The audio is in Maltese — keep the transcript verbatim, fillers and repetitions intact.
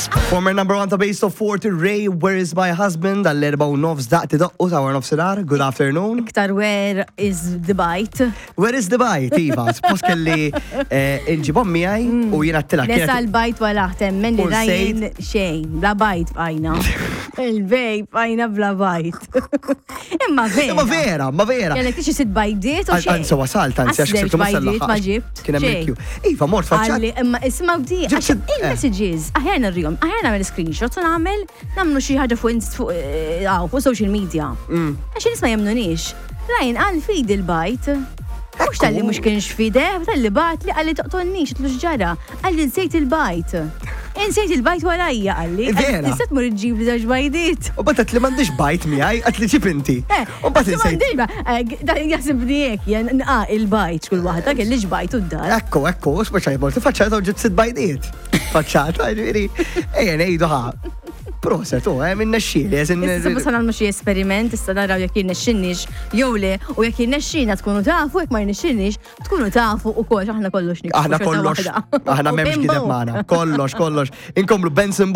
Former number one ta' Base of forty, Ray, Where is my husband? Għall-erba u nofs daqti daqqu ta' war nofsinar. Good afternoon. Iktar where is the bite? Where is the bite, Iva? Suppos kelli inġibom miħaj u jina t-tila. Nesa l-bajt wala temmen li U rajin xejn, bla bajt fajna. Il-bej fajna bla bajt. Imma vera. Ma vera, ma vera. Kellek tixi sit bajdiet u xejn. Ansa wasalt, ansi għax Għasdejx bajdiet ma ġibt. Kien hemm il-Q. Iva, mort faċċat. Għalli, imma isma bdi, għax il-messages, aħjar nirrijom, aħjar namel screenshots u namel, namlu xi ħaġa fuq fuq social media. Għax nisma jemnunix. Rajn, għal fid il-bajt. Mux tal-li mux kienx fideh, tal-li bat li għalli toqtolnix, tlux ġara, għalli nsejt il-bajt. Insejt il-bajt warajja għalli. Vera. Nistat mur iġib li daġ bajdit. U batat li mandiġ bajt miħaj, għat li ċipinti. U bat insejt. Jasib dijek, jen nqa il-bajt kull wahda, kellix bajt u d-dar. Ekku, ekku, speċaj bolti, faċċata u ġib sit bajdiet. Faċċata, ġviri. Ejja, nejdu ħa. Proset, u, eh, minn nesċili, eżin. Issa bas għanamlu xie esperiment, issa naraw jek jirnexxinix, jew le, u jek jirnexxina tkunu tafu, jek ma jirnexxinix, tkunu tafu u kollox, aħna kollox nikfu. Aħna kollox, aħna memx kideb maħna, kollox, kollox. Inkomplu Benson